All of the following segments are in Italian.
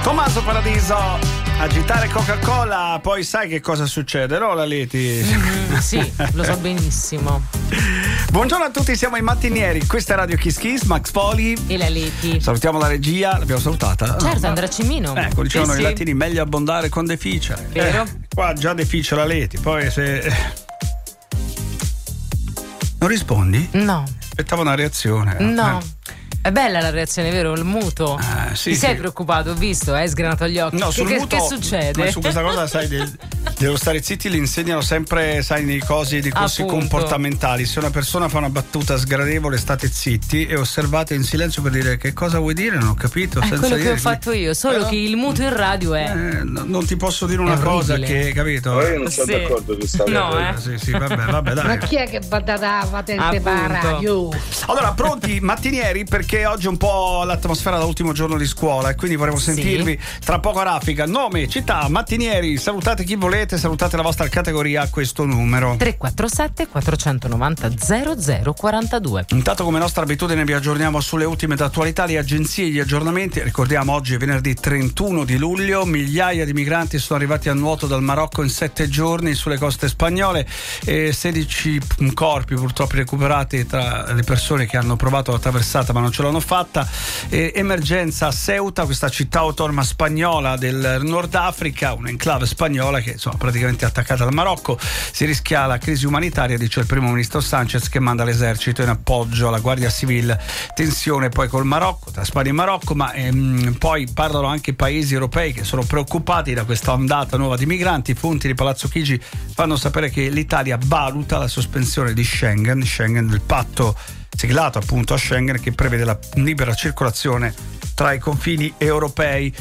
Tommaso Paradiso, agitare Coca-Cola, poi sai che cosa succede, no Laleti? Sì, lo so benissimo. Buongiorno a tutti, siamo i Mattinieri, questa è Radio Kiss Kiss, Max Poli e Laleti. Salutiamo la regia, l'abbiamo salutata? Certo, Andrea Cimino. Ecco, dicevano sì, i latini, meglio abbondare con deficere. Vero? Qua già deficia Laleti, poi se... Non rispondi? No. Aspettavo una reazione. No. È bella la reazione, vero? Il muto. Sì, Ti sei preoccupato, ho visto, hai sgranato gli occhi. No, che succede? Ma su questa cosa, sai, devo stare zitti, li insegnano sempre, sai, nei cosi di corsi comportamentali. Se una persona fa una battuta sgradevole, state zitti e osservate in silenzio per dire che cosa vuoi dire, non ho capito. È senza quello che ho dire, fatto io, solo che il muto in radio è. Non ti posso dire una cosa che, capito? Ma io non sono d'accordo con questa cosa. Sì, vabbè, dai. Ma chi è che va da patente per la radio? Allora, pronti, mattinieri, perché oggi è un po' l'atmosfera dall'ultimo giorno di scuola e quindi vorremmo sentirvi tra poco a raffica. Nome, città, mattinieri, salutate chi volete, salutate la vostra categoria a questo numero 347 490 0042. Intanto, come nostra abitudine, vi aggiorniamo sulle ultime d'attualità, le agenzie e gli aggiornamenti. Ricordiamo, oggi è venerdì 31 di luglio, migliaia di migranti sono arrivati a nuoto dal Marocco in 7 giorni sulle coste spagnole e 16 corpi purtroppo recuperati tra le persone che hanno provato la traversata ma non ce l'hanno fatta. Emergenza a Ceuta, questa città autonoma spagnola del Nord Africa, un'enclave spagnola che insomma praticamente è attaccata al Marocco. Si rischia la crisi umanitaria, dice il primo ministro Sanchez, che manda l'esercito in appoggio alla Guardia Civile. Tensione poi col Marocco, tra Spagna e Marocco, ma poi parlano anche i paesi europei che sono preoccupati da questa ondata nuova di migranti. Fonti di Palazzo Chigi fanno sapere che l'Italia valuta la sospensione di Schengen, del patto siglato appunto a Schengen, che prevede la libera circolazione tra i confini europei.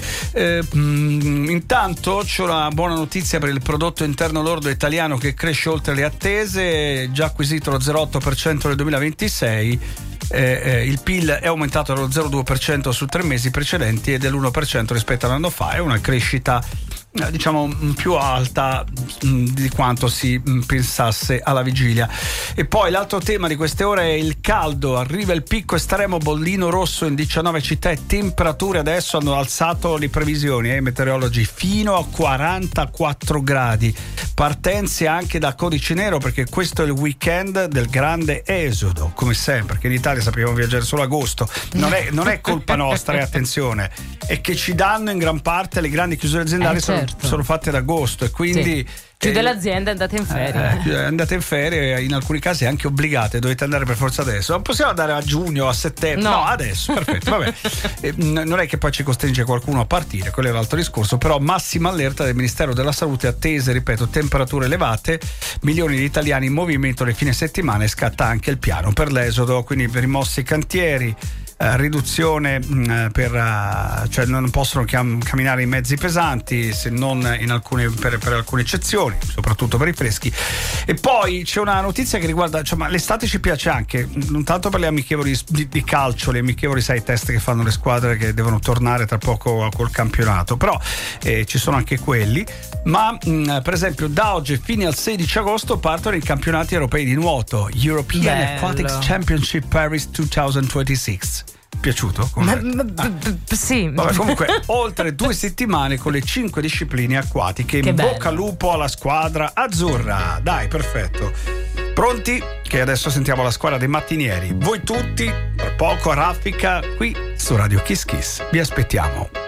Intanto c'è una buona notizia per il prodotto interno lordo italiano, che cresce oltre le attese, già acquisito lo 0,8% nel 2026. Il PIL è aumentato dello 0,2% su 3 mesi precedenti e dell'1% rispetto all'anno fa. È una crescita diciamo più alta di quanto si pensasse alla vigilia. E poi l'altro tema di queste ore è il caldo. Arriva il picco estremo, bollino rosso in 19 città e temperature adesso hanno alzato le previsioni i meteorologi fino a 44 gradi. Partenze anche da codice nero, perché questo è il weekend del grande esodo, come sempre, che in Italia sappiamo viaggiare solo agosto. Non è colpa nostra, attenzione, è che ci danno in gran parte le grandi chiusure aziendali sono fatte ad agosto e quindi chiude l'azienda e andate in ferie. Andate in ferie, in alcuni casi anche obbligate, dovete andare per forza adesso. Non possiamo andare a giugno, a settembre, no adesso, perfetto, vabbè. Non è che poi ci costringe qualcuno a partire, quello è l'altro discorso, però massima allerta del Ministero della Salute, attese, ripeto, temperature elevate, milioni di italiani in movimento le fine settimana e scatta anche il piano per l'esodo, quindi rimossi i cantieri, riduzione cioè non possono camminare in mezzi pesanti se non per alcune eccezioni, soprattutto per i freschi. E poi c'è una notizia che riguarda, cioè, ma l'estate ci piace anche, non tanto per le amichevoli di calcio, le amichevoli, sai, test che fanno le squadre che devono tornare tra poco col campionato, però ci sono anche quelli, ma per esempio da oggi fino al 16 agosto partono i campionati europei di nuoto, European Aquatics Championship Paris 2026. Piaciuto? Sì. Vabbè, comunque oltre 2 settimane con le 5 discipline acquatiche. Che bocca al lupo alla squadra azzurra. Dai, perfetto. Pronti? Che adesso sentiamo la squadra dei mattinieri. Voi tutti, tra poco a raffica qui su Radio Kiss Kiss. Vi aspettiamo.